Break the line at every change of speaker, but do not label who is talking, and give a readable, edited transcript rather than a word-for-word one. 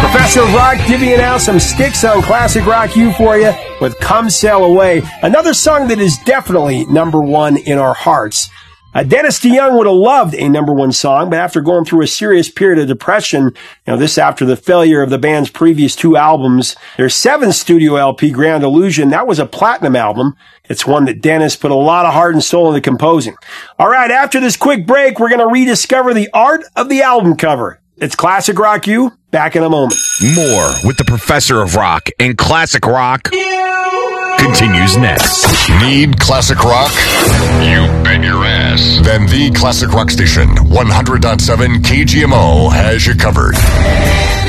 Professor of Rock divvying out some sticks on Classic Rock U for you with Come Sail Away, another song that is definitely number one in our hearts. Dennis DeYoung would have loved a number one song, but after going through a serious period of depression, this after the failure of the band's previous two albums, their seventh studio LP, Grand Illusion, that was a platinum album. It's one that Dennis put a lot of heart and soul into composing. All right, after this quick break, we're going to rediscover the art of the album cover. It's Classic Rock U. Back in a moment.
More with the Professor of Rock and Classic Rock continues next.
Need classic rock? You bet your ass. Then the Classic Rock Station, 100.7 KGMO, has you covered.